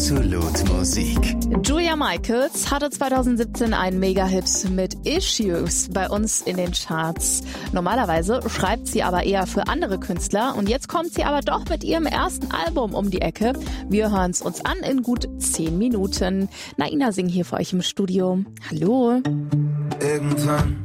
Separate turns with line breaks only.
Absolut Musik.
Julia Michaels hatte 2017 einen Mega-Hit mit Issues bei uns in den Charts. Normalerweise schreibt sie aber eher für andere Künstler und jetzt kommt sie aber doch mit ihrem ersten Album um die Ecke. Wir hören es uns an in gut 10 Minuten. Naina Singh hier für euch im Studio. Hallo.
Irgendwann